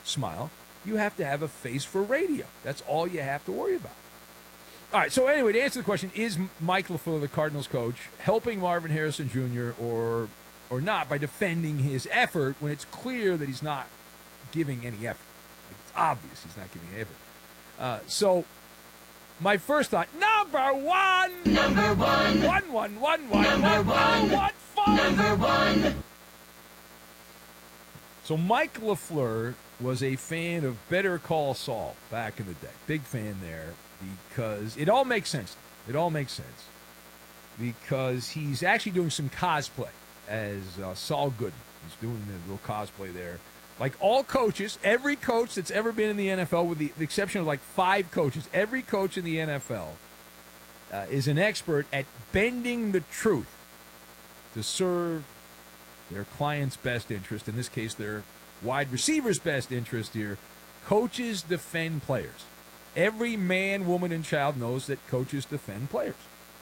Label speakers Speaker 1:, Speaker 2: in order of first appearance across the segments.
Speaker 1: smile. You have to have a face for radio. That's all you have to worry about. All right, so anyway, to answer the question, is Mike LaFleur, the Cardinals coach, helping Marvin Harrison Jr. or not by defending his effort when it's clear that he's not giving any effort? Like, it's obvious he's not giving any effort. So my first thought, number one.
Speaker 2: Number one.
Speaker 1: What fun.
Speaker 2: Number one.
Speaker 1: So Mike LaFleur was a fan of Better Call Saul back in the day. Big fan there because it all makes sense. It all makes sense because he's actually doing some cosplay as Saul Goodman. He's doing the little cosplay there. Like all coaches, every coach that's ever been in the NFL, with the exception of like 5 coaches, every coach in the NFL is an expert at bending the truth to serve their client's best interest. In this case, their wide receiver's best interest here. Coaches defend players. Every man, woman, and child knows that coaches defend players.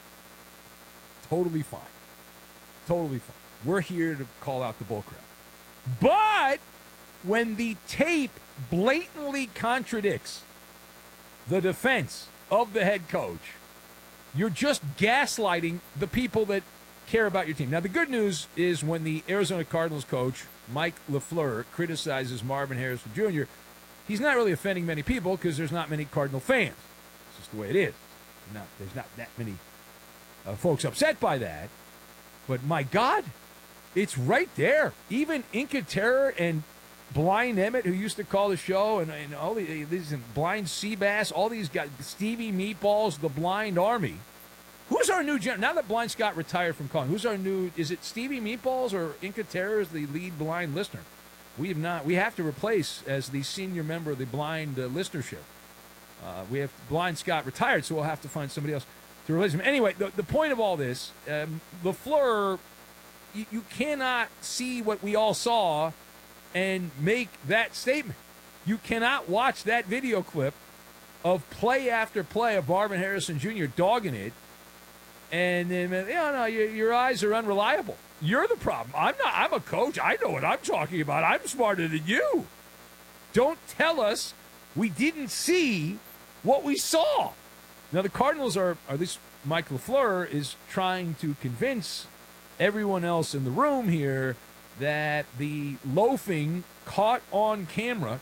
Speaker 1: Totally fine. Totally fine. We're here to call out the bullcrap. But when the tape blatantly contradicts the defense of the head coach, you're just gaslighting the people that care about your team. Now, the good news is when the Arizona Cardinals coach, Mike LaFleur, criticizes Marvin Harrison Jr., he's not really offending many people because there's not many Cardinal fans. It's just the way it is. There's not that many folks upset by that. But, my God, it's right there. Even Inca Terror and Blind Emmett, who used to call the show, and all these Blind Seabass, all these guys, Stevie Meatballs, the Blind Army. Who's our new now that Blind Scott retired from calling? Who's our new? Is it Stevie Meatballs or Inca Terror is the lead blind listener? We have to replace as the senior member of the blind listenership. We have Blind Scott retired, so we'll have to find somebody else to replace him. Anyway, the point of all this, LaFleur, you cannot see what we all saw and make that statement. You cannot watch that video clip of play after play of Marvin Harrison Jr. dogging it, and then, your eyes are unreliable. You're the problem. I'm not. I'm a coach. I know what I'm talking about. I'm smarter than you. Don't tell us we didn't see what we saw. Now, the Cardinals are, or at least Mike LaFleur is trying to convince everyone else in the room here that the loafing caught on camera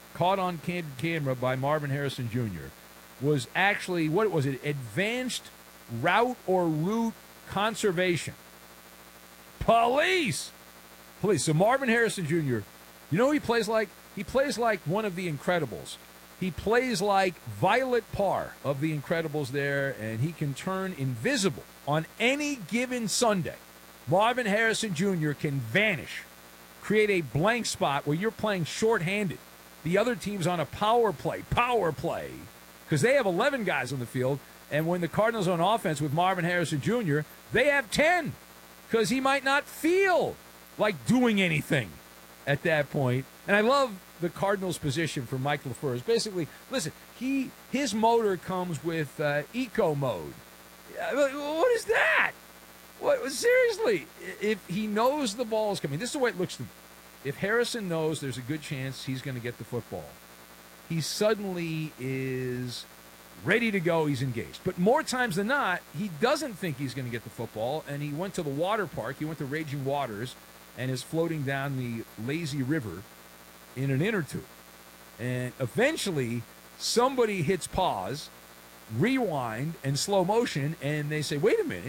Speaker 1: by Marvin Harrison Jr. was actually, what was it, advanced route or route conservation. Police. So Marvin Harrison Jr., you know who he plays like? He plays like one of the Incredibles. He plays like Violet Parr of the Incredibles there, and he can turn invisible on any given Sunday. Marvin Harrison Jr. can vanish, create a blank spot where you're playing shorthanded. The other team's on a power play, because they have 11 guys on the field, and when the Cardinals are on offense with Marvin Harrison Jr., they have 10, because he might not feel like doing anything at that point. And I love the Cardinals' position for Mike LaFleur. Is basically, listen, his motor comes with eco mode. What is that? What, seriously, if he knows the ball is coming, this is the way it looks to me. If Harrison knows there's a good chance he's going to get the football, he suddenly is ready to go, he's engaged. But more times than not, he doesn't think he's going to get the football, and he went to the water park, he went to Raging Waters, and is floating down the lazy river in an inner tube. And eventually, somebody hits pause, rewind, and slow motion, and they say, wait a minute,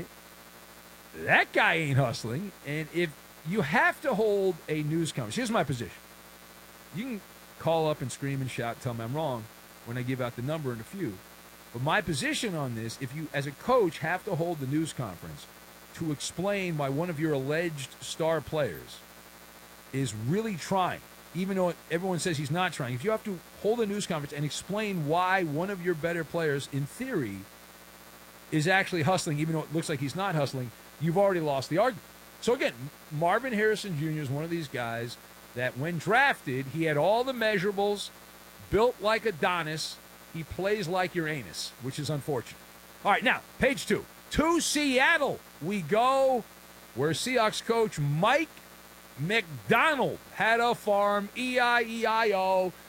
Speaker 1: that guy ain't hustling. And if you have to hold a news conference, here's my position. You can call up and scream and shout, tell me I'm wrong when I give out the number in a few. But my position on this, if you, as a coach, have to hold the news conference to explain why one of your alleged star players is really trying, even though everyone says he's not trying, if you have to hold a news conference and explain why one of your better players, in theory, is actually hustling, even though it looks like he's not hustling, you've already lost the argument. So again, Marvin Harrison Jr. is one of these guys that when drafted, he had all the measurables, built like Adonis. He plays like Uranus, which is unfortunate. All right, now, page 2. To Seattle we go, where Seahawks coach Mike McDonald had a farm, E-I-E-I-O.